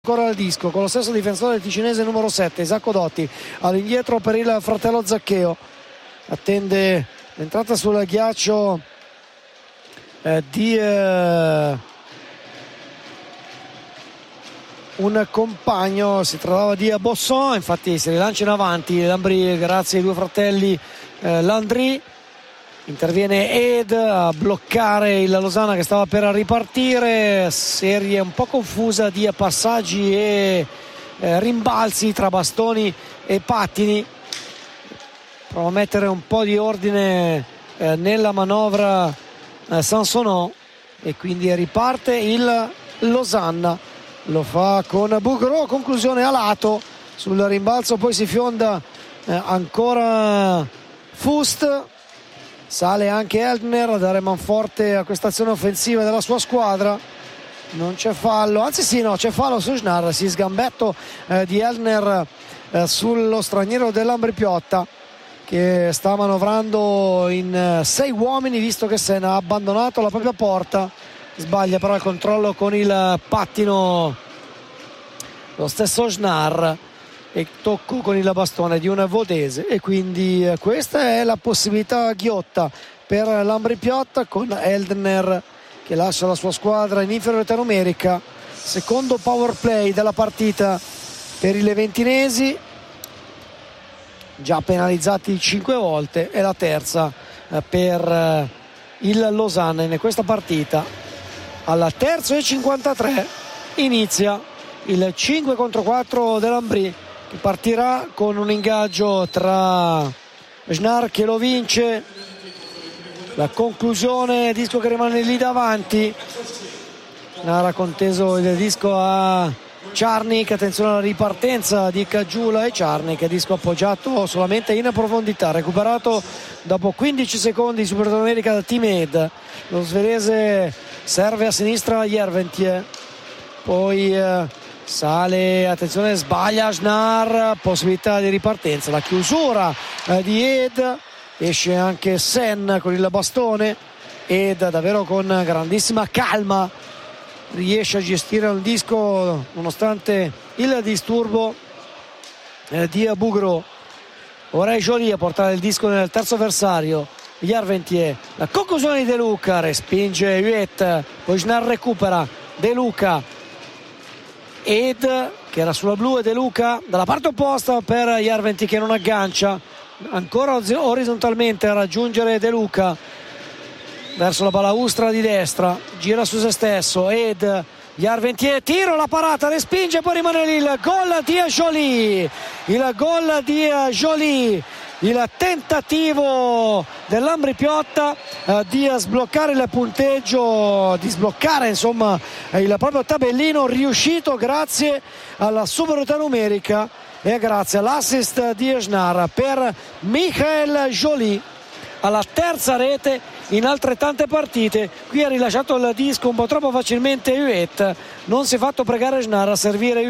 ancora il disco con lo stesso difensore ticinese numero 7 Isacco Dotti, all'indietro per il fratello Zaccheo, attende l'entrata sul ghiaccio di un compagno, si trovava di Bosson, infatti si rilancia in avanti Lambri grazie ai due fratelli Landry. Interviene Ed a bloccare il Losanna che stava per ripartire, serie un po' confusa di passaggi e rimbalzi tra bastoni e pattini. Prova a mettere un po' di ordine nella manovra Sansonò e quindi riparte il Losanna, lo fa con Bougreau, conclusione a lato sul rimbalzo, poi si fionda ancora Fust. Sale anche Eltner a dare manforte a questa azione offensiva della sua squadra. Non c'è fallo, anzi sì, no, c'è fallo su Schnar, si sgambetto di Eltner sullo straniero dell'Ambri Piotta che sta manovrando in 6 uomini visto che Sen ha abbandonato la propria porta. Sbaglia però il controllo con il pattino lo stesso Schnar e tocco con il bastone di un Vodese, e quindi questa è la possibilità ghiotta per l'Ambri Piotta con Eldner che lascia la sua squadra in inferiorità numerica. Secondo power play della partita per i leventinesi, già penalizzati 5 volte, e la terza per il Losanna in questa partita. Alla terzo e 53 inizia il 5 contro 4 dell'Ambri, che partirà con un ingaggio tra Schnar che lo vince, la conclusione, disco che rimane lì davanti. Schnar ha conteso il disco a Czarnik, attenzione alla ripartenza di Caggiula e Czarnik, disco appoggiato solamente in profondità, recuperato dopo 15 secondi su America da Team Ed. Lo svedese serve a sinistra Järventie, poi sale, attenzione, sbaglia Schnar, possibilità di ripartenza, la chiusura di Ed, esce anche Sen con il bastone. Ed davvero con grandissima calma riesce a gestire il disco nonostante il disturbo di Bougreau. Ora è Joly a portare il disco nel terzo avversario, Järventie, la conclusione di De Luca, respinge Huet, poi Schnar recupera, De Luca, Ed che era sulla blu e De Luca dalla parte opposta per Järventie che non aggancia, ancora orizzontalmente a raggiungere De Luca verso la balaustra di destra, gira su se stesso Ed, Järventie, tiro, la parata, respinge, poi rimane lì il gol di Joly, il gol di Joly, il tentativo dell'Ambri Piotta di sbloccare il punteggio, di sbloccare insomma il proprio tabellino, riuscito grazie alla superiorità numerica e grazie all'assist di Schnar per Michael Joly, alla terza rete in altrettante partite. Qui ha rilasciato il disco un po' troppo facilmente Huet, non si è fatto pregare Schnar a servire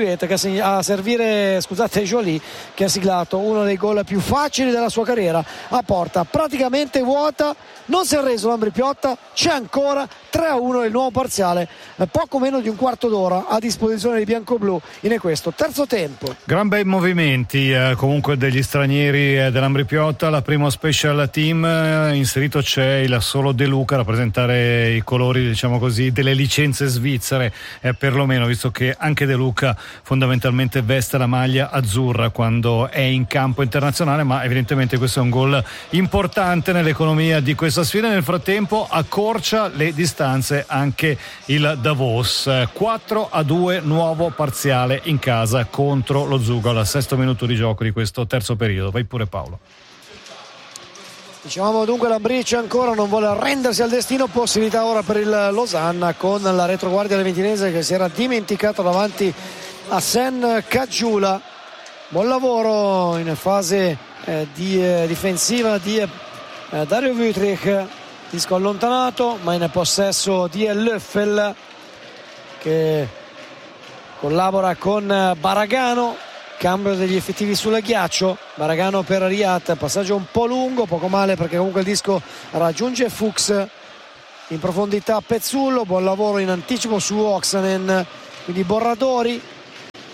Joly, che ha siglato uno dei gol più facili della sua carriera a porta praticamente vuota. Non si è arreso l'Ambri Piotta, c'è ancora 3-1 il nuovo parziale, poco meno di un quarto d'ora a disposizione di bianco-blu in questo terzo tempo. Gran bei movimenti comunque degli stranieri dell'Ambri Piotta. La prima special team inserito c'è il solo De Luca a rappresentare i colori, diciamo così, delle licenze svizzere, perlomeno, visto che anche De Luca fondamentalmente veste la maglia azzurra quando è in campo internazionale, ma evidentemente questo è un gol importante nell'economia di questa sfida. Nel frattempo accorcia le distanze anche il Davos, 4-2 nuovo parziale in casa contro lo Zugo al sesto minuto di gioco di questo terzo periodo. Vai pure Paolo. Dicevamo dunque l'Ambric ancora non vuole arrendersi al destino, possibilità ora per il Losanna con la retroguardia leventinese che si era dimenticato davanti a Sen Caggiula. Buon lavoro in fase difensiva di Dario Wüthrich, disco allontanato ma in possesso di Löffel che collabora con Baragano. Cambio degli effettivi sul ghiaccio, Baragano per Riat, passaggio un po' lungo, poco male perché comunque il disco raggiunge Fuchs in profondità. Pezzullo, buon lavoro in anticipo su Oksanen, quindi Borradori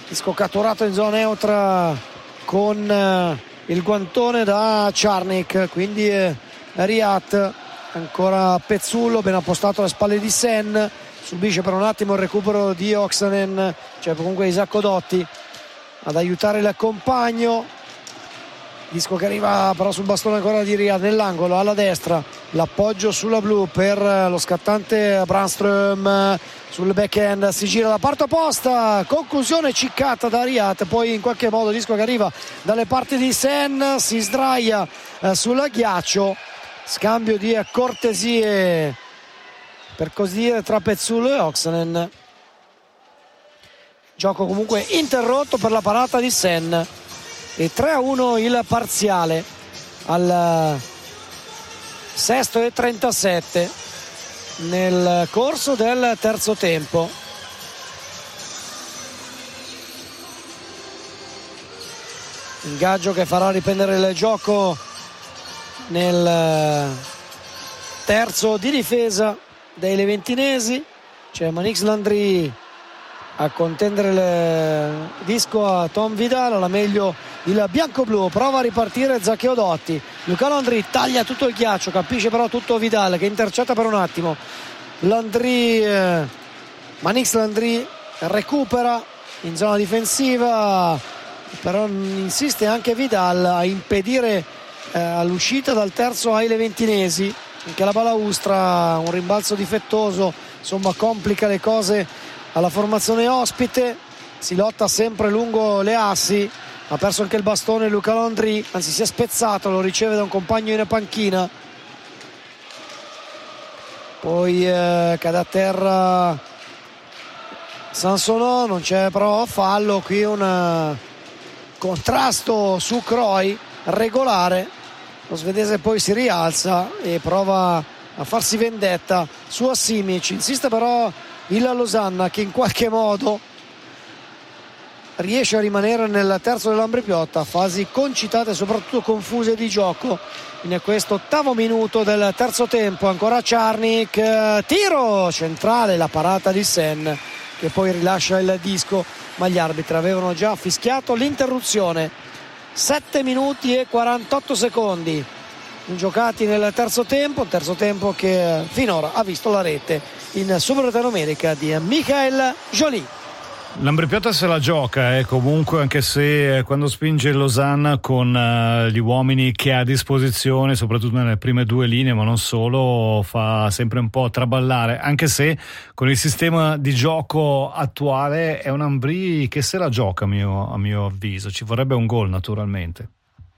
disco catturato in zona neutra con il guantone da Czarnik, quindi Riyad, ancora Pezzullo ben appostato alle spalle di Sen, subisce per un attimo il recupero di Oksanen, cioè comunque Isacco Dotti ad aiutare il compagno. Disco che arriva però sul bastone ancora di Riyad, nell'angolo alla destra, l'appoggio sulla blu per lo scattante Brandström sul backhand, si gira da parte opposta, conclusione ciccata da Riyad, poi in qualche modo Disco che arriva dalle parti di Sen, si sdraia sul ghiaccio, scambio di cortesie per così dire tra Pezzullo e Oksanen. Gioco comunque interrotto per la parata di Sen e 3-1 il parziale al 6:37 nel corso del terzo tempo. Ingaggio che farà riprendere il gioco nel terzo di difesa dei leventinesi. C'è Manix Landry a contendere il disco a Tom Vidal, alla meglio il bianco-blu, prova a ripartire Zaccheo Dotti, Luca Landry taglia tutto il ghiaccio, capisce però tutto Vidal che intercetta per un attimo Landry, Manix Landry recupera in zona difensiva, però insiste anche Vidal a impedire all'uscita dal terzo ai leventinesi, anche la balaustra, un rimbalzo difettoso, insomma complica le cose alla formazione ospite. Si lotta sempre lungo le assi, ha perso anche il bastone Luca Landry, anzi si è spezzato, lo riceve da un compagno in panchina, poi cade a terra Sansonò, non c'è però fallo, qui un contrasto su Croy regolare, lo svedese poi si rialza e prova a farsi vendetta su Assimic, insiste però il Losanna che in qualche modo riesce a rimanere nel terzo dell'Ambri Piotta, fasi concitate e soprattutto confuse di gioco in questo ottavo minuto del terzo tempo. Ancora Czarnik, tiro centrale, la parata di Sen che poi rilascia il disco, ma gli arbitri avevano già fischiato l'interruzione. 7 minuti e 48 secondi giocati nel terzo tempo che finora ha visto la rete in superiorità numerica di Michael Joly. L'Ambri Piotta se la gioca comunque, anche se quando spinge il Losanna con gli uomini che ha a disposizione, soprattutto nelle prime due linee, ma non solo, fa sempre un po' traballare, anche se con il sistema di gioco attuale è un Ambri che se la gioca a mio avviso. Ci vorrebbe un gol naturalmente.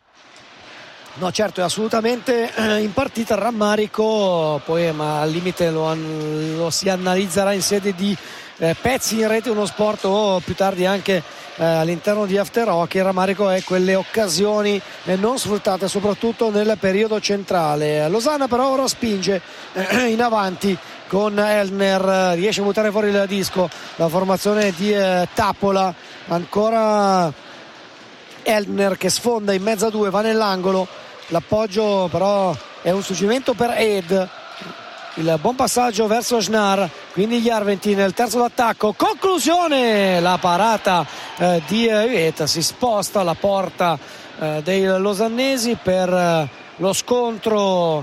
No, certo, è assolutamente in partita rammarico, poi ma al limite lo si analizzerà in sede di pezzi in rete uno sport o più tardi anche all'interno di After Rock. Il rammarico è quelle occasioni non sfruttate soprattutto nel periodo centrale. Losanna però ora spinge in avanti con Elner, riesce a buttare fuori il disco, la formazione di Tappola, ancora Elner che sfonda in mezzo a due, va nell'angolo, l'appoggio però è un suggerimento per Ed, il buon passaggio verso Schnar, quindi gli Arventi nel terzo d'attacco, conclusione, la parata di Ueta, si sposta la porta dei losannesi per lo scontro,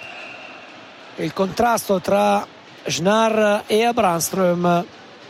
il contrasto tra Schnar e Brandström.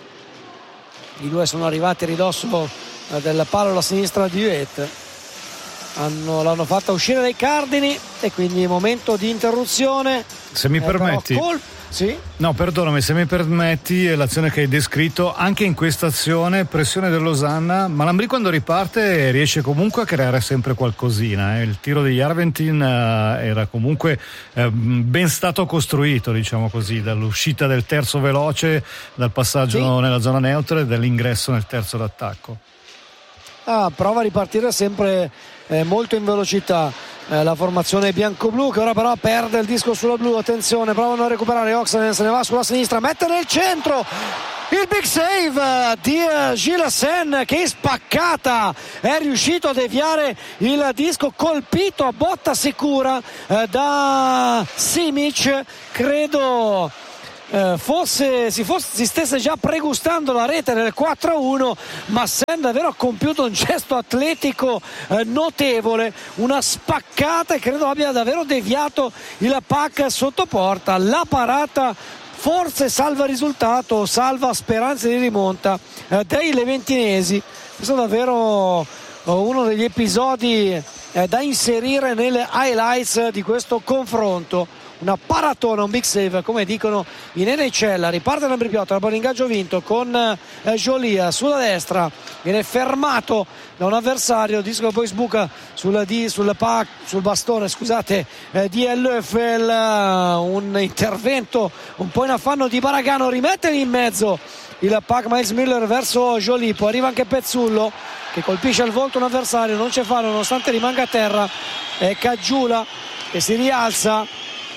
I due sono arrivati a ridosso del palo alla sinistra di Uet, l'hanno fatta uscire dai cardini e quindi momento di interruzione. Se mi permetti, sì? No, perdonami, se mi permetti, l'azione che hai descritto, anche in questa azione pressione del Losanna, ma l'Ambri quando riparte riesce comunque a creare sempre qualcosina. Il tiro degli Arventin era comunque ben stato costruito, diciamo così, dall'uscita del terzo veloce, dal passaggio nella zona neutra e dall'ingresso nel terzo d'attacco. Prova a ripartire sempre molto in velocità la formazione bianco-blu, che ora però perde il disco sulla blu. Attenzione, provano a recuperare Oksanen, se ne va sulla sinistra, mette nel centro il big save di Gilles Sen, che in spaccata è riuscito a deviare il disco, colpito a botta sicura da Simic, credo si stesse già pregustando la rete del 4-1, ma Sen davvero ha compiuto un gesto atletico notevole, una spaccata, e credo abbia davvero deviato il puck sotto porta. La parata forse salva il risultato, salva speranze di rimonta dei leventinesi. Questo è davvero uno degli episodi da inserire nelle highlights di questo confronto. Una paratona, un big save come dicono in NHL. Riparte Lambri Piotta, la palla in ingaggio vinto con Jolia sulla destra, viene fermato da un avversario, disco poi sbuca sul bastone di Löffel. Un intervento un po' in affanno di Baragano, rimette in mezzo il puck Miles Miller verso Jolie, poi arriva anche Pezzullo che colpisce al volto un avversario, non c'è fallo nonostante rimanga a terra. È Caggiula che si rialza,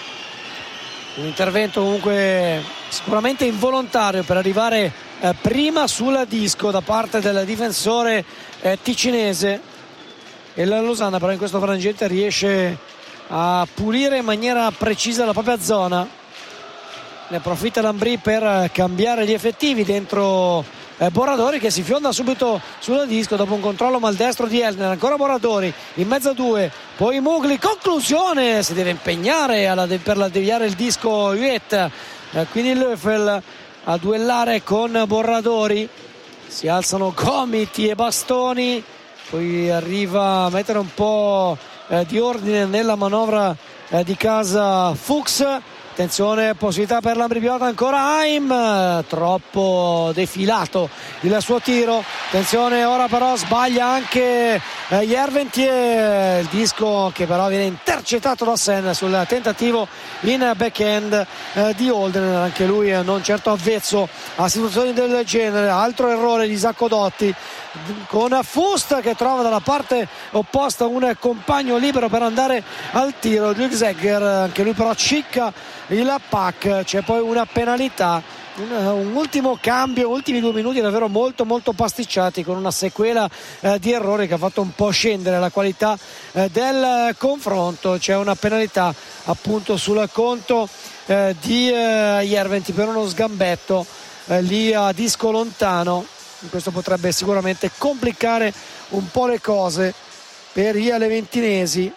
un intervento comunque sicuramente involontario per arrivare prima sul disco da parte del difensore ticinese, e la Losanna però in questo frangente riesce a pulire in maniera precisa la propria zona. Ne approfitta Lambri per cambiare gli effettivi dentro Borradori, che si fionda subito sul disco dopo un controllo maldestro di Elner. Ancora Borradori in mezzo a due, poi Mugli, conclusione, si deve impegnare per deviare il disco Huet, quindi Löffel a duellare con Borradori, si alzano gomiti e bastoni, poi arriva a mettere un po' di ordine nella manovra di casa Fuchs. Attenzione, possibilità per Lambri Piotta, ancora Haim, troppo defilato il suo tiro. Attenzione, ora però sbaglia anche Järventie, il disco che però viene intercettato da Sen sul tentativo in backhand di Holden, anche lui non certo avvezzo a situazioni del genere. Altro errore di Isacco Dotti con Fust che trova dalla parte opposta un compagno libero per andare al tiro. Luxegger, anche lui però cicca il puck. C'è poi una penalità, un ultimo cambio, ultimi 2 minuti davvero molto molto pasticciati, con una sequela di errori che ha fatto un po' scendere la qualità del confronto. C'è una penalità appunto sul conto di Järventie per uno sgambetto lì a disco lontano. Questo potrebbe sicuramente complicare un po' le cose per gli leventinesi.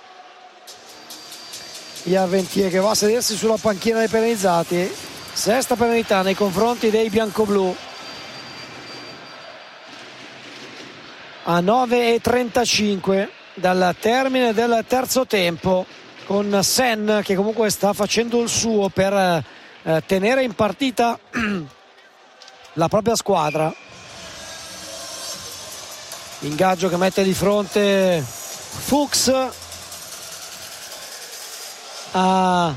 Järventie che va a sedersi sulla panchina dei penalizzati, sesta penalità nei confronti dei biancoblù. A 9:35 dal termine del terzo tempo, con Sen che comunque sta facendo il suo per tenere in partita la propria squadra. Ingaggio che mette di fronte Fuchs a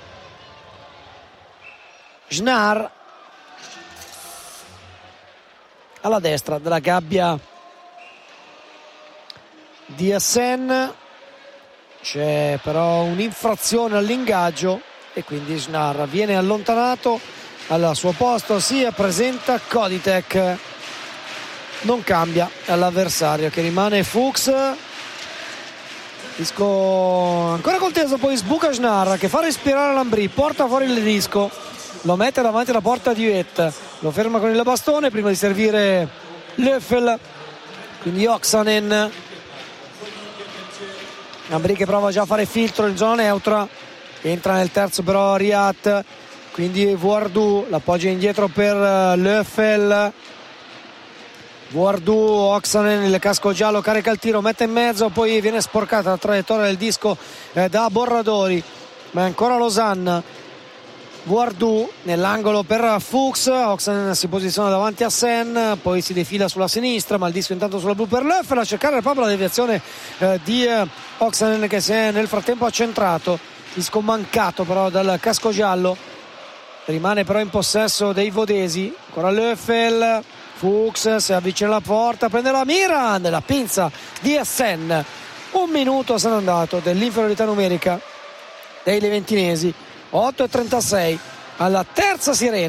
Schnarr alla destra della gabbia di Sen. C'è però un'infrazione all'ingaggio e quindi Schnarr viene allontanato. Al suo posto si presenta Koditek, non cambia all'avversario che rimane Fuchs. Disco ancora conteso, poi sbuca Schnarr che fa respirare Lambri, porta fuori il disco, lo mette davanti alla porta di Huet, lo ferma con il bastone prima di servire Löffel, quindi Oksanen. Lambri che prova già a fare filtro in zona neutra, entra nel terzo però Riat, quindi Voardou, l'appoggia indietro per Löffel. Voardou, Oksanen, il casco giallo, carica il tiro, mette in mezzo, poi viene sporcata la traiettoria del disco da Borradori, ma è ancora Losanna. Voardou nell'angolo per Fuchs, Oksanen si posiziona davanti a Sen, poi si defila sulla sinistra, ma il disco intanto sulla blu per Löffel, a cercare proprio la deviazione di Oksanen che si è nel frattempo accentrato. Disco mancato però dal casco giallo, rimane però in possesso dei vodesi. Ancora Löffel, Fuchs si avvicina alla porta, prende la mira nella pinza di Sen. 1 minuto se n'è andato dell'inferiorità numerica dei leventinesi. 8:36 alla terza sirena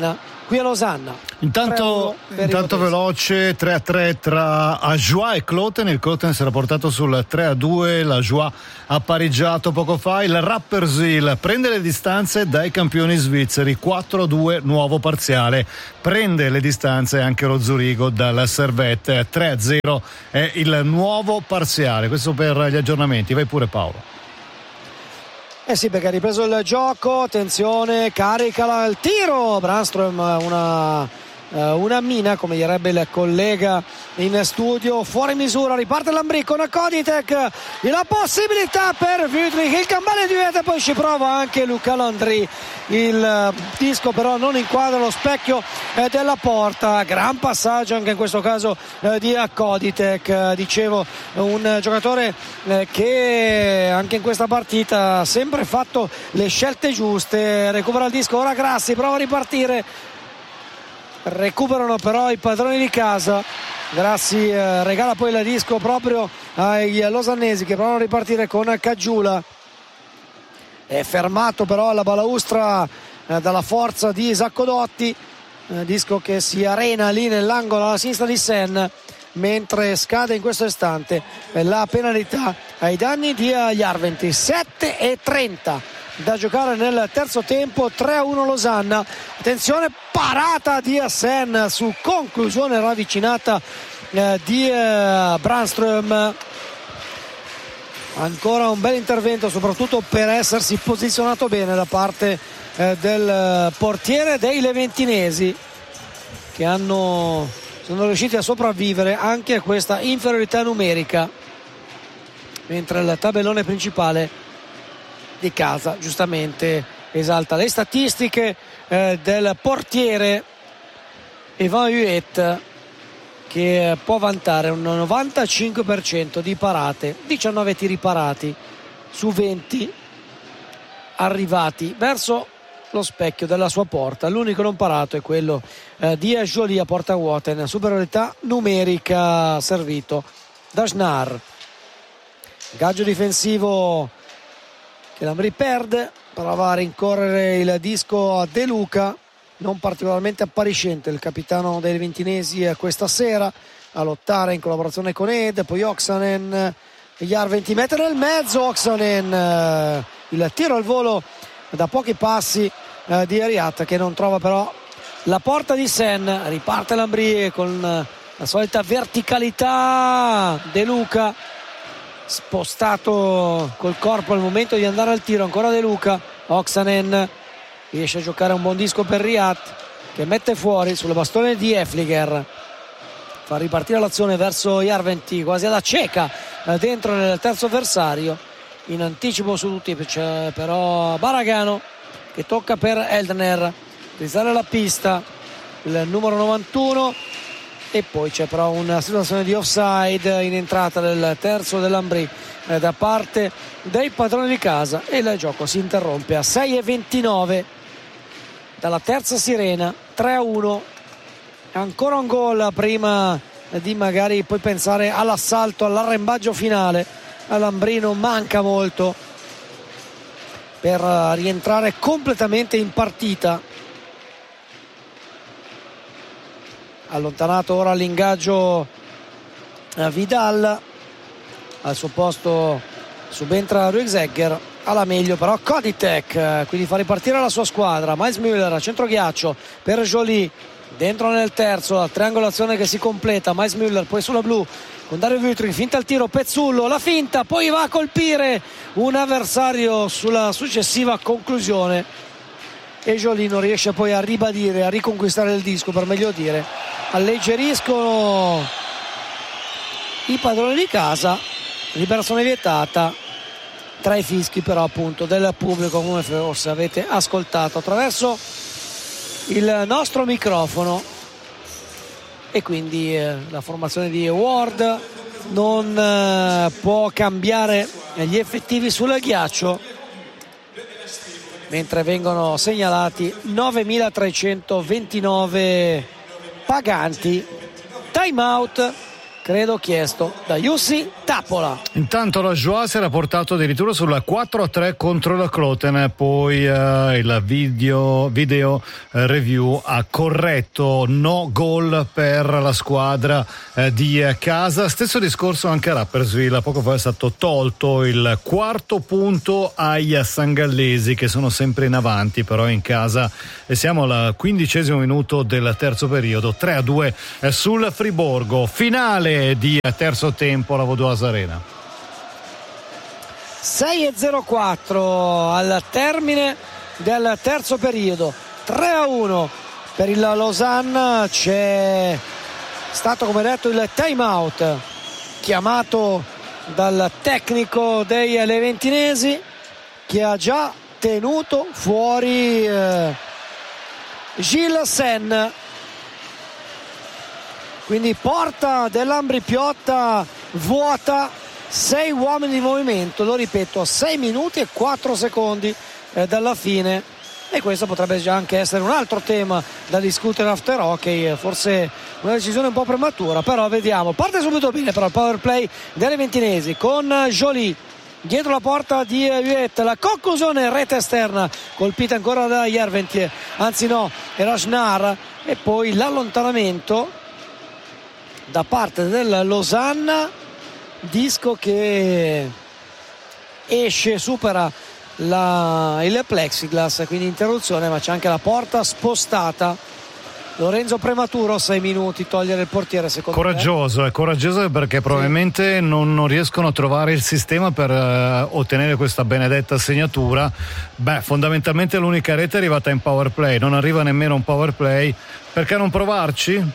qui a Losanna. Intanto veloce 3-3 tra Ajoie e Kloten. Il Kloten si era portato sul 3-2, la Ajoie ha pareggiato poco fa. Il Rapperswil prende le distanze dai campioni svizzeri, 4-2 nuovo parziale, prende le distanze anche lo Zurigo dal Servette, 3-0 è il nuovo parziale. Questo per gli aggiornamenti. Vai pure Paolo. Sì, perché ha ripreso il gioco, attenzione, carica il tiro, Brandström una mina, come direbbe il collega in studio, fuori misura, riparte Lambri con Koditek, la possibilità per Wüthrich, il cambale di vete, poi ci prova anche Luca Landry, il disco però non inquadra lo specchio della porta. Gran passaggio anche in questo caso di Koditek, dicevo un giocatore che anche in questa partita ha sempre fatto le scelte giuste. Recupera il disco, ora Grassi prova a ripartire, recuperano però i padroni di casa. Grassi regala poi il disco proprio ai losannesi che provano a ripartire con Caggiula. È fermato però alla balaustra dalla forza di Isacco Dotti, disco che si arena lì nell'angolo alla sinistra di Sen, mentre scade in questo istante la penalità ai danni di Järventi. 7:30 da giocare nel terzo tempo, 3-1 Losanna. Attenzione, parata di Sen su conclusione ravvicinata di Brandström. Ancora un bel intervento, soprattutto per essersi posizionato bene da parte del portiere dei leventinesi, che sono riusciti a sopravvivere anche a questa inferiorità numerica, mentre il tabellone principale di casa giustamente esalta le statistiche del portiere Ivan Huet, che può vantare un 95% di parate, 19 tiri parati su 20 arrivati verso lo specchio della sua porta. L'unico non parato è quello di Joly a porta vuota, in superiorità numerica servito da Schnar. Gaggio difensivo che Lambri perde, prova a rincorrere il disco a De Luca, non particolarmente appariscente il capitano dei leventinesi questa sera, a lottare in collaborazione con Ed, poi Oksanen, Järventi mette nel mezzo, Oksanen, il tiro al volo da pochi passi di Ariat, che non trova però la porta di Sen. Riparte Lambri con la solita verticalità, De Luca spostato col corpo al momento di andare al tiro, ancora De Luca, Oksanen riesce a giocare un buon disco per Riat, che mette fuori sulle bastone di Efliger, fa ripartire l'azione verso Järventi quasi alla cieca dentro nel terzo avversario. In anticipo su tutti c'è però Baragano che tocca per Eldner utilizzare la pista, il numero 91, e poi c'è però una situazione di offside in entrata del terzo dell'Ambri da parte dei padroni di casa, e il gioco si interrompe a 6:29 dalla terza sirena. 3-1, ancora un gol prima di magari poi pensare all'assalto, all'arrembaggio finale. All'Ambrino manca molto per rientrare completamente in partita. Allontanato ora l'ingaggio Vidal, al suo posto subentra Ruigsegger, alla meglio però Koditek, quindi fa ripartire la sua squadra. Miles Müller a centroghiaccio per Joly, dentro nel terzo, la triangolazione che si completa. Miles Müller poi sulla blu con Dario Wüthrich, finta il tiro, Pezzullo, la finta, poi va a colpire un avversario sulla successiva conclusione, e Joly non riesce poi a ribadire, a riconquistare il disco, per meglio dire. Alleggeriscono i padroni di casa, liberazione vietata, tra i fischi però appunto del pubblico, come forse avete ascoltato attraverso il nostro microfono. E quindi la formazione di Ward non può cambiare gli effettivi sul ghiaccio, mentre vengono segnalati 9.329 paganti. Time out credo chiesto da Jussi tappola. Intanto la Joie si era portato addirittura sulla 4-3 contro la Cloten, poi il video review ha corretto no goal per la squadra di casa. Stesso discorso anche a Rapperswil, poco fa è stato tolto il quarto punto ai sangallesi che sono sempre in avanti però in casa, e siamo al 15° minuto del terzo periodo, 3-2 sul Friburgo. Finale di terzo tempo alla Vaudoise Arena. 6:04 al termine del terzo periodo, 3-1 per il Lausanne. C'è stato, come detto, il time out chiamato dal tecnico dei leventinesi, che ha già tenuto fuori Gilles Sen. Quindi porta dell'Ambri Piotta vuota, 6 uomini in movimento, lo ripeto, 6 minuti e 4 secondi dalla fine, e questo potrebbe già anche essere un altro tema da discutere after hockey, forse una decisione un po' prematura, però vediamo. Parte subito bene però il power play dei ventinesi con Joly dietro la porta di Huet, la conclusione rete esterna colpita ancora da Järventie, anzi no, era Schnarr, e poi l'allontanamento da parte del Lausanne, disco che esce, supera il plexiglass, quindi interruzione, ma c'è anche la porta spostata. Lorenzo prematuro, 6 minuti, togliere il portiere, secondo coraggioso, me. È coraggioso perché probabilmente non riescono a trovare il sistema per ottenere questa benedetta segnatura. Fondamentalmente l'unica rete è arrivata in power play, non arriva nemmeno un power play, perché non provarci?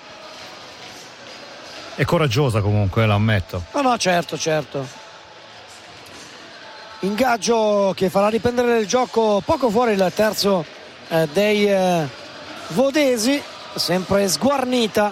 È coraggiosa comunque, lo ammetto. No, certo. Ingaggio che farà riprendere il gioco poco fuori il terzo dei vodesi, sempre sguarnita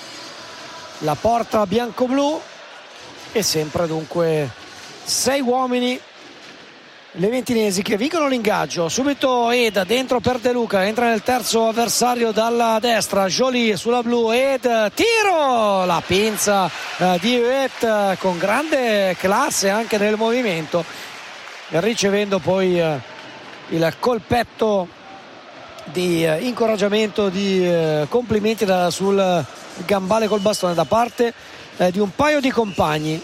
la porta bianco-blu, e sempre dunque 6 uomini leventinesi che vincono l'ingaggio. Subito Ed dentro per De Luca, entra nel terzo avversario dalla destra, Joly sulla blu, Ed tiro, la pinza di Huet con grande classe anche nel movimento, ricevendo poi il colpetto di incoraggiamento, di complimenti sul gambale col bastone da parte di un paio di compagni.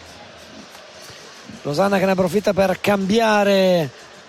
Lausanne che ne approfitta per cambiare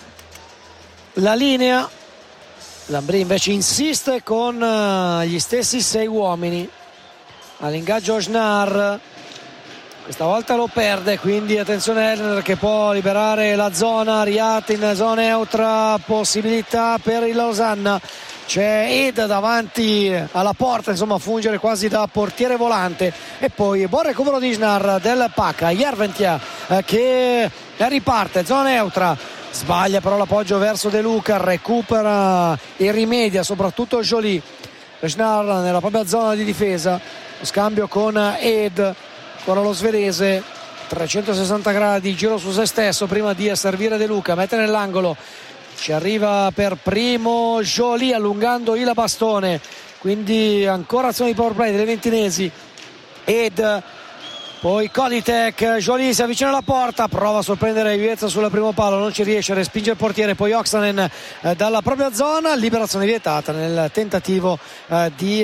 la linea. Lambri invece insiste con gli stessi 6 uomini. All'ingaggio Schnarr, questa volta lo perde, quindi attenzione Elner che può liberare la zona. Riat in zona neutra, possibilità per il Lausanne. C'è Ed davanti alla porta, insomma fungere quasi da portiere volante, e poi buon recupero di Schnarr del Pacca. Järventie che riparte, zona neutra, sbaglia però l'appoggio verso De Luca, recupera e rimedia soprattutto Joly. Schnarr nella propria zona di difesa, lo scambio con Ed, ancora lo svedese, 360 gradi, giro su se stesso prima di servire De Luca, mette nell'angolo, ci arriva per primo Joly allungando il bastone, quindi ancora azione di power play delle ventinesi. Ed poi Koditek, Joly si avvicina alla porta, prova a sorprendere Huet sul primo palo, non ci riesce, respinge il portiere, poi Oksanen dalla propria zona, liberazione vietata nel tentativo di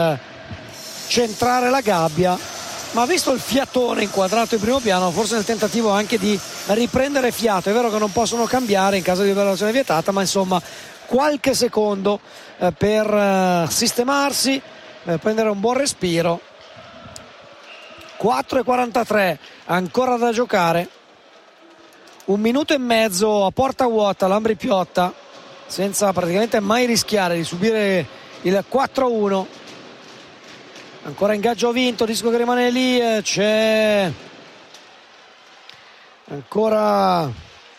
centrare la gabbia, ma visto il fiatone inquadrato in primo piano, forse nel tentativo anche di riprendere fiato. È vero che non possono cambiare in caso di liberazione vietata, ma insomma qualche secondo per sistemarsi, prendere un buon respiro. 4:43 ancora da giocare, 1 minuto e mezzo a porta vuota l'Ambri Piotta, senza praticamente mai rischiare di subire il 4-1. Ancora ingaggio vinto, disco che rimane lì, c'è ancora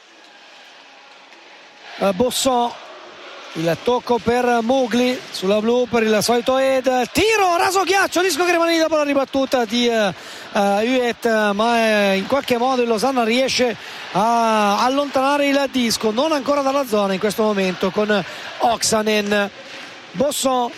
Bosson, il tocco per Mugli sulla blu per il solito Ed, tiro raso ghiaccio, disco che rimane lì dopo la ribattuta di Huet, ma in qualche modo il Lausanne riesce a allontanare il disco, non ancora dalla zona in questo momento, con Oksanen. Bosson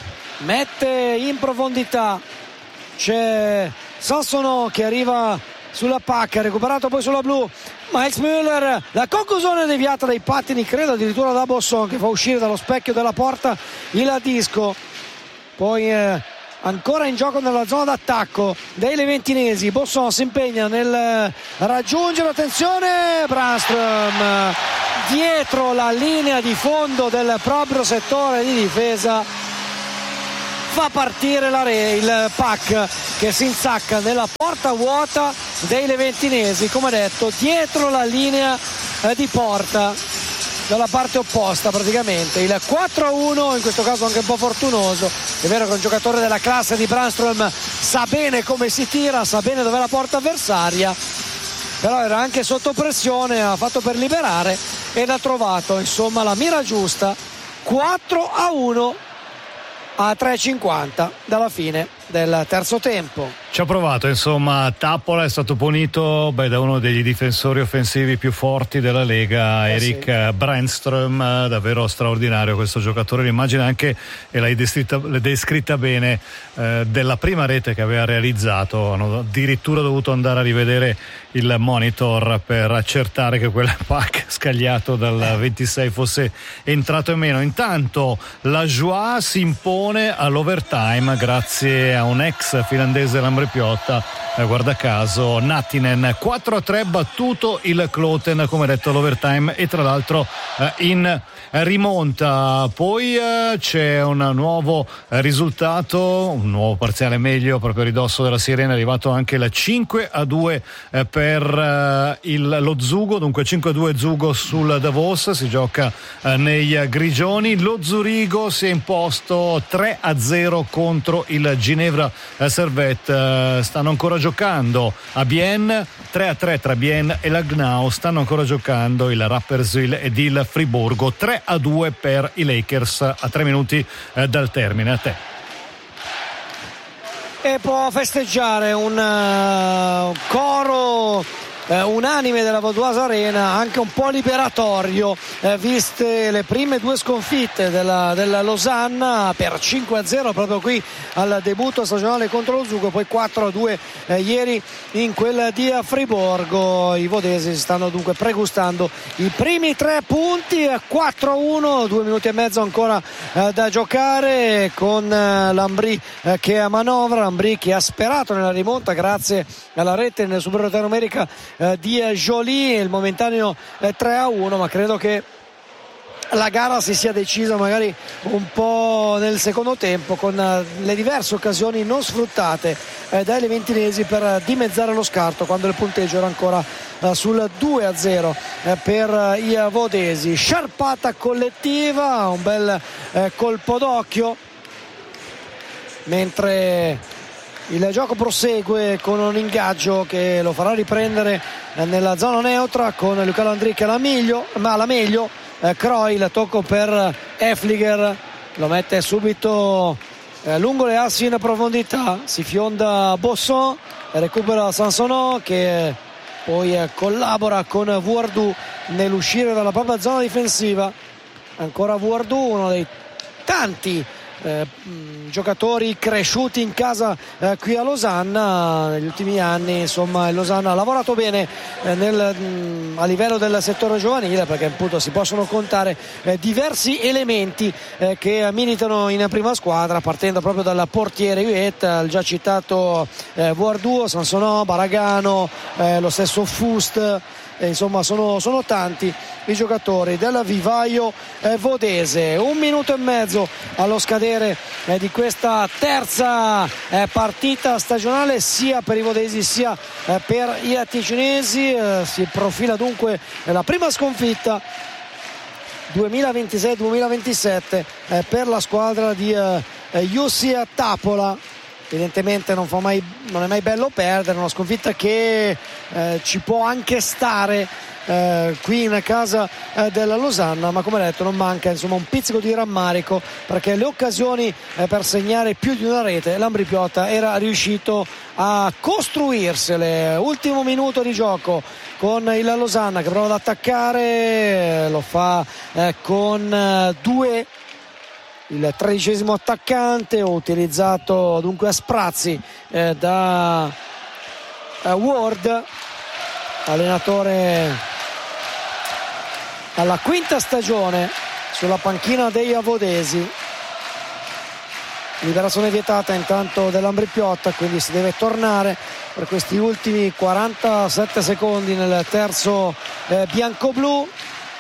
mette in profondità, c'è Sassono che arriva sulla PAC, recuperato poi sulla blu Miles Müller, la conclusione deviata dai pattini, credo addirittura da Bosson, che fa uscire dallo specchio della porta il disco. Poi ancora in gioco nella zona d'attacco dei leventinesi. Bosson si impegna nel raggiungere, attenzione, Brannström dietro la linea di fondo del proprio settore di difesa, fa partire il PAC che si insacca nella porta vuota dei leventinesi, come detto dietro la linea di porta dalla parte opposta praticamente. Il 4-1 in questo caso anche un po' fortunoso. È vero che un giocatore della classe di Brannström sa bene come si tira, sa bene dov'è la porta avversaria, però era anche sotto pressione, ha fatto per liberare ed ha trovato insomma la mira giusta. 4-1 a 3:50 dalla fine del terzo tempo. Ci ha provato, insomma. Tappola è stato punito da uno degli difensori offensivi più forti della Lega, Erik Brannström, davvero straordinario questo giocatore. L'immagine anche, e l'hai descritta bene, della prima rete che aveva realizzato. Hanno addirittura dovuto andare a rivedere il monitor per accertare che quel pack scagliato dal 26 fosse entrato in meno. Intanto la Joie si impone all'overtime grazie a un ex finlandese Lambrepiotta, guarda caso Nattinen. 4-3 battuto il Kloten, come detto, all'overtime, e tra l'altro in rimonta. Poi c'è un nuovo risultato, un nuovo parziale meglio proprio a ridosso della sirena, è arrivato anche il 5-2 per lo Zugo, dunque 5-2 Zugo sul Davos, si gioca nei Grigioni. Lo Zurigo si è imposto 3-0 contro il Ginevra Servette. Stanno ancora giocando a Bienne, 3-3 tra Bienne e la Gnau, stanno ancora giocando il Rapperswil ed il Friburgo. 3-2 per i Lakers a 3 minuti dal termine. A te. E può festeggiare un coro unanime della Vaudoise Arena, anche un po' liberatorio, viste le prime due sconfitte della Losanna per 5-0 proprio qui al debutto stagionale contro lo Zugo, poi 4-2 ieri in quel di Friburgo. I vodesi si stanno dunque pregustando i primi 3 punti. 4-1, 2 minuti e mezzo ancora da giocare, con Lambry che manovra, Lambry che ha sperato nella rimonta grazie alla rete nel superiorità numerica di Joly, il momentaneo 3-1, ma credo che la gara si sia decisa magari un po' nel secondo tempo, con le diverse occasioni non sfruttate dai leventinesi per dimezzare lo scarto, quando il punteggio era ancora sul 2-0 per i vodesi. Sciarpata collettiva, un bel colpo d'occhio, mentre il gioco prosegue con un ingaggio che lo farà riprendere nella zona neutra con Luca Landry che la meglio. Croy, tocco per Efliger, lo mette subito lungo le assi in profondità, si fionda Bosson, recupera Sansonneau che poi collabora con Vuardu nell'uscire dalla propria zona difensiva. Ancora Vuardu, uno dei tanti giocatori cresciuti in casa qui a Losanna negli ultimi anni. Insomma, il Losanna ha lavorato bene a livello del settore giovanile, perché appunto si possono contare diversi elementi che militano in prima squadra, partendo proprio dal portiere Huet, il già citato Vuardu, Sansonneau, Baragano, lo stesso Fust. Insomma sono tanti i giocatori del vivaio vodese. 1 minuto e mezzo allo scadere di questa terza partita stagionale sia per i vodesi sia per i ticinesi. Si profila dunque la prima sconfitta 2026-2027 per la squadra di Jussi Tappola. Evidentemente non è mai bello perdere, una sconfitta che ci può anche stare qui in casa della Losanna, ma come detto non manca insomma un pizzico di rammarico, perché le occasioni per segnare più di una rete Lambrepiotta era riuscito a costruirsele. Ultimo minuto di gioco con il Losanna che prova ad attaccare, lo fa con due, il 13° attaccante, utilizzato dunque a sprazzi da Ward, allenatore alla quinta stagione sulla panchina dei Avodesi. Liberazione vietata intanto dell'Ambri Piotta, quindi si deve tornare per questi ultimi 47 secondi nel terzo biancoblu.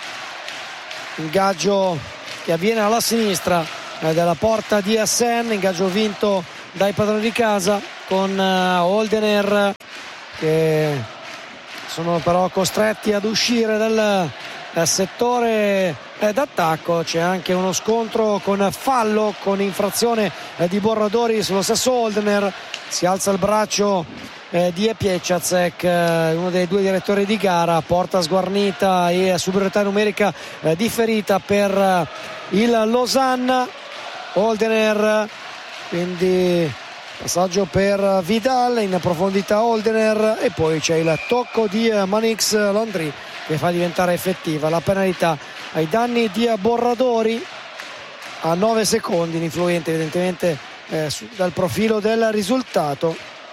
Ingaggio che avviene alla sinistra della porta di Assen, ingaggio vinto dai padroni di casa, con Holdener che sono però costretti ad uscire dal settore d'attacco. C'è anche uno scontro con fallo, con infrazione di Borradori sullo stesso Holdener. Si alza il braccio di Pieczacek, uno dei due direttori di gara. Porta sguarnita e superiorità numerica differita per il Lausanne. Holdener, quindi passaggio per Vidal, in profondità Holdener, e poi c'è il tocco di Manix Landry che fa diventare effettiva la penalità ai danni di Borradori a 9 secondi, influente evidentemente dal profilo del risultato.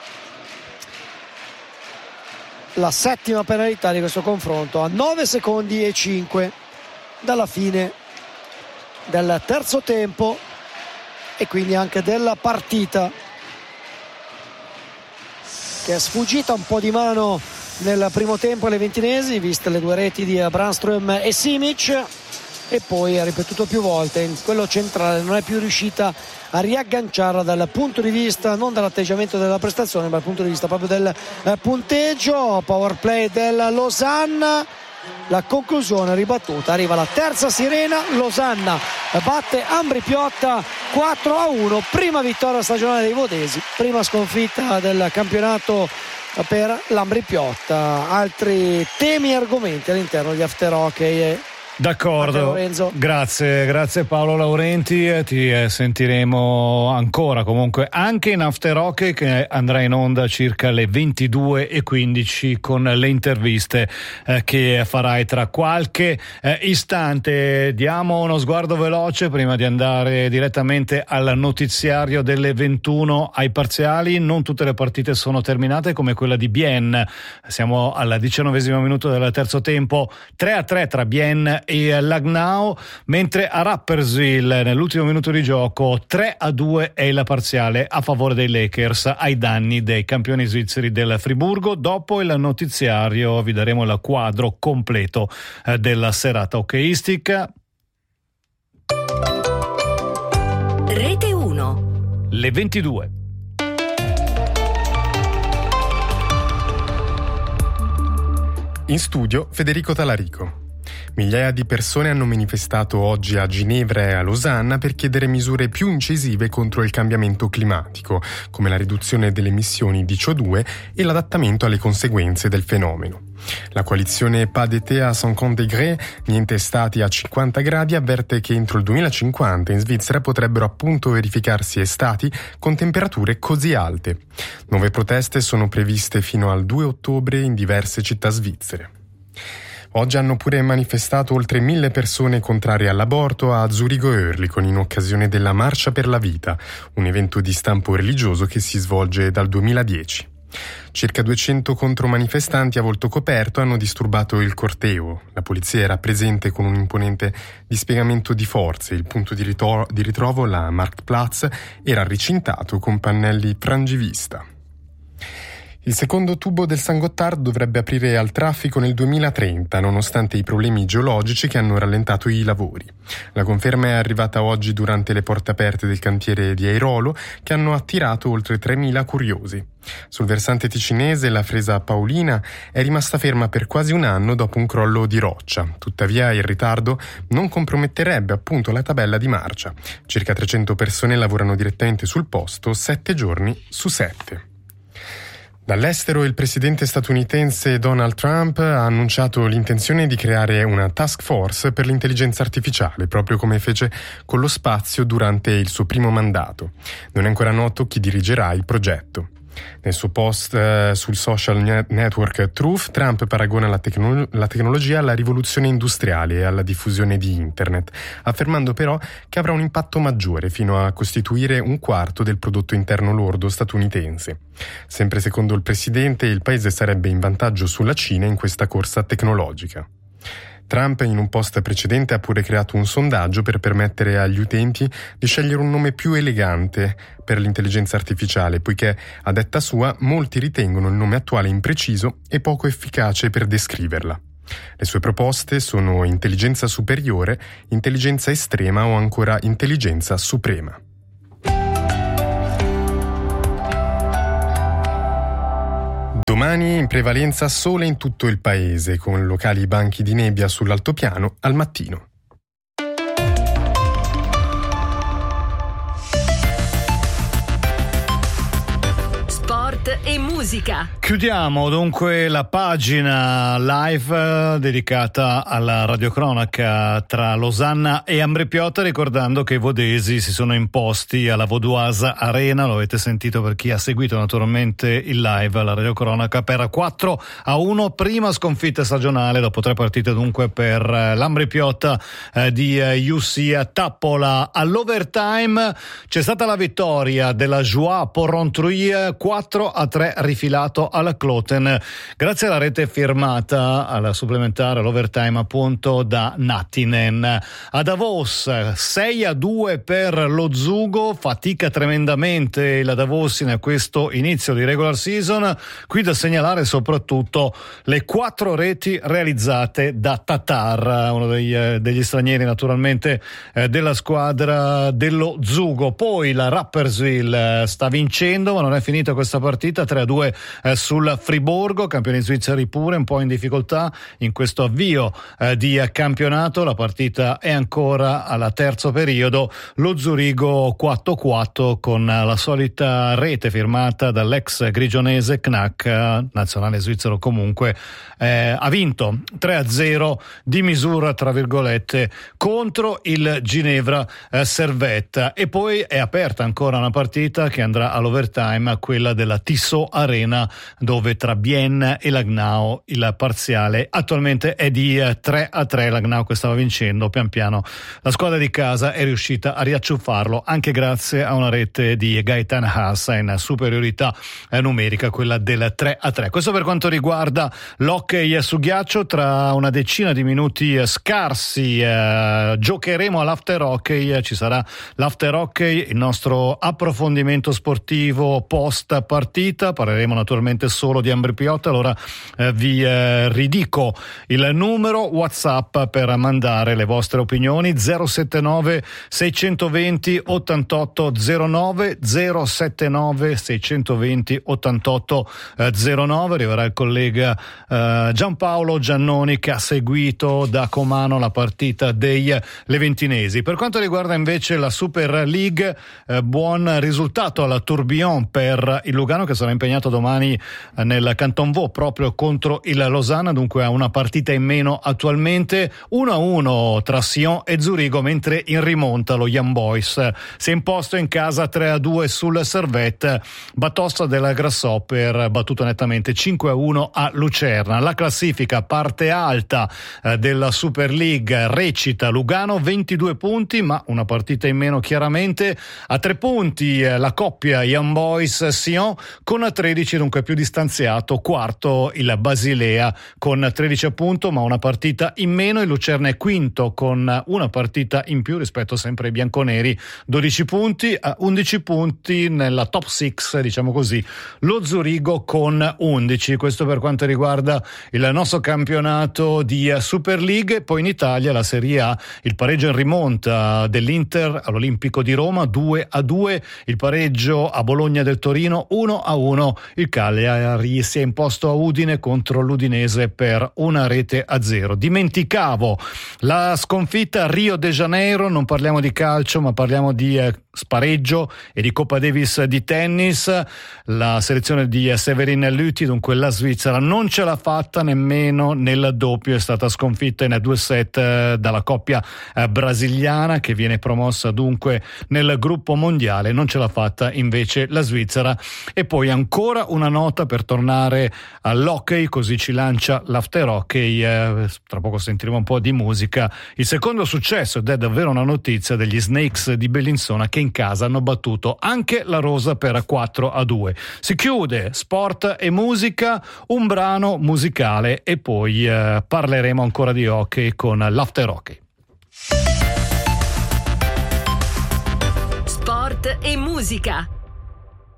La settima penalità di questo confronto a 9 secondi e 5 dalla fine del terzo tempo e quindi anche della partita, che è sfuggita un po' di mano nel primo tempo alle ventinesi, viste le due reti di Brandström e Simic, e poi ha ripetuto più volte in quello centrale non è più riuscita a riagganciarla dal punto di vista non dell'atteggiamento della prestazione, ma dal punto di vista proprio del punteggio. Power play del Lausanne, la conclusione ribattuta, arriva la terza sirena. Lausanne batte Ambri Piotta 4-1, prima vittoria stagionale dei vodesi, prima sconfitta del campionato per l'Ambri Piotta. Altri temi e argomenti all'interno di After Hockey. D'accordo, grazie Paolo Laurenti, ti sentiremo ancora comunque anche in After Hockey, che andrà in onda circa le 22:15 con le interviste che farai tra qualche istante. Diamo uno sguardo veloce prima di andare direttamente al notiziario delle 21 ai parziali. Non tutte le partite sono terminate, come quella di Bienne. Siamo al 19° minuto del terzo tempo, 3-3 tra Bienne e Langnau, mentre a Rapperswil nell'ultimo minuto di gioco 3-2 è la parziale a favore dei Lakers ai danni dei campioni svizzeri del Friburgo. Dopo il notiziario vi daremo il quadro completo della serata hockeyistica. Rete 1, le 22. In studio Federico Talarico. Migliaia di persone hanno manifestato oggi a Ginevra e a Losanna per chiedere misure più incisive contro il cambiamento climatico, come la riduzione delle emissioni di CO2 e l'adattamento alle conseguenze del fenomeno. La coalizione Pas d'été à 50 degrés, niente estati a 50 gradi, avverte che entro il 2050 in Svizzera potrebbero appunto verificarsi estati con temperature così alte. Nuove proteste sono previste fino al 2 ottobre in diverse città svizzere. Oggi hanno pure manifestato oltre 1000 persone contrarie all'aborto a Zurigo-Oerlikon in occasione della Marcia per la Vita, un evento di stampo religioso che si svolge dal 2010. Circa 200 contromanifestanti a volto coperto hanno disturbato il corteo. La polizia era presente con un imponente dispiegamento di forze. Il punto di ritrovo, la Marktplatz, era recintato con pannelli frangivista. Il secondo tubo del San Gotthard dovrebbe aprire al traffico nel 2030, nonostante i problemi geologici che hanno rallentato i lavori. La conferma è arrivata oggi durante le porte aperte del cantiere di Airolo, che hanno attirato oltre 3.000 curiosi. Sul versante ticinese la fresa Paolina è rimasta ferma per quasi un anno dopo un crollo di roccia. Tuttavia il ritardo non comprometterebbe appunto la tabella di marcia. Circa 300 persone lavorano direttamente sul posto 7 giorni su 7. Dall'estero il presidente statunitense Donald Trump ha annunciato l'intenzione di creare una task force per l'intelligenza artificiale, proprio come fece con lo spazio durante il suo primo mandato. Non è ancora noto chi dirigerà il progetto. Nel suo post sul social network Truth, Trump paragona la tecnologia alla rivoluzione industriale e alla diffusione di Internet, affermando però che avrà un impatto maggiore, fino a costituire 1/4 del prodotto interno lordo statunitense. Sempre secondo il presidente, il paese sarebbe in vantaggio sulla Cina in questa corsa tecnologica. Trump in un post precedente ha pure creato un sondaggio per permettere agli utenti di scegliere un nome più elegante per l'intelligenza artificiale, poiché, a detta sua, molti ritengono il nome attuale impreciso e poco efficace per descriverla. Le sue proposte sono intelligenza superiore, intelligenza estrema o ancora intelligenza suprema. Domani in prevalenza sole in tutto il paese, con locali banchi di nebbia sull'altopiano al mattino. Sport e musica. Chiudiamo dunque la pagina live dedicata alla radiocronaca tra Losanna e Ambrì-Piotta, ricordando che i vodesi si sono imposti alla Vaudoise Arena, lo avete sentito per chi ha seguito naturalmente il live, la radiocronaca, per 4-1, prima sconfitta stagionale dopo 3 partite dunque per l'Ambrì-Piotta di UC Tappola. All'overtime c'è stata la vittoria della Joie Porrentruy 4-3 rifilato alla Kloten, grazie alla rete firmata alla supplementare, all'overtime appunto, da Nattinen. A Davos 6-2 per lo Zugo, fatica tremendamente il Davos in questo inizio di regular season. Qui da segnalare soprattutto le 4 reti realizzate da Tatar, uno degli stranieri naturalmente della squadra dello Zugo. Poi la Rapperswil sta vincendo, ma non è finita questa partita, 3-2 sul Friburgo, campioni svizzeri pure un po' in difficoltà in questo avvio di campionato. La partita è ancora al terzo periodo, lo Zurigo 4-4 con la solita rete firmata dall'ex grigionese Knack, nazionale svizzero comunque, ha vinto 3-0 di misura tra virgolette contro il Ginevra Servette. E poi è aperta ancora una partita che andrà all'overtime, quella della Tissot Arena, dove tra Bienne e Langnau il parziale attualmente è di 3-3. Langnau che stava vincendo, pian piano la squadra di casa è riuscita a riacciuffarlo, anche grazie a una rete di Gaetan Haas in superiorità numerica, quella del 3-3. Questo per quanto riguarda l'hockey su ghiaccio. Tra una decina di minuti scarsi giocheremo all'after hockey, ci sarà l'after hockey, il nostro approfondimento sportivo post partita. Parleremo naturalmente solo di Ambrì-Piotta, allora vi ridico il numero WhatsApp per mandare le vostre opinioni: 079 620 8809, 079 620 8809. Arriverà il collega Giampaolo Giannoni, che ha seguito da Comano la partita dei leventinesi. Per quanto riguarda invece la Super League, buon risultato alla Tourbillon per il Lugano, che sarà impegnato domani nel Canton Vaud proprio contro il Losanna, dunque ha una partita in meno attualmente. 1-1 tra Sion e Zurigo, mentre in rimonta lo Young Boys si è imposto in casa 3-2 sul Servette. Batossa della Grasshopper battuto nettamente 5-1 a Lucerna. La classifica, parte alta della Super League, recita Lugano 22 punti, ma una partita in meno chiaramente. A 3 punti la coppia Young Boys Sion con 13, dunque più distanziato. Quarto il Basilea con 13 appunto, ma una partita in meno. Il Lucerna è quinto con una partita in più rispetto sempre ai bianconeri, 12 punti. A 11 punti nella top 6, diciamo così, lo Zurigo con 11. Questo per quanto riguarda il nostro campionato di Super League. Poi in Italia la Serie A, il pareggio in rimonta dell'Inter all'Olimpico di Roma 2-2, il pareggio a Bologna del Torino 1-1, il Cagliari si è imposto a Udine contro l'Udinese per 1-0. Dimenticavo la sconfitta a Rio de Janeiro, non parliamo di calcio ma parliamo di spareggio e di Coppa Davis di tennis. La selezione di Severin Lüthi, dunque la Svizzera, non ce l'ha fatta nemmeno nel doppio, è stata sconfitta in 2 set dalla coppia brasiliana, che viene promossa dunque nel gruppo mondiale. Non ce l'ha fatta invece la Svizzera. E poi ancora una nota per tornare all'hockey, così ci lancia l'after hockey. Tra poco sentiremo un po' di musica. Il secondo successo, ed è davvero una notizia, degli Snakes di Bellinzona, che in casa hanno battuto anche la Rosa per 4-2. Si chiude sport e musica, un brano musicale e poi parleremo ancora di hockey con l'after hockey. Sport e musica.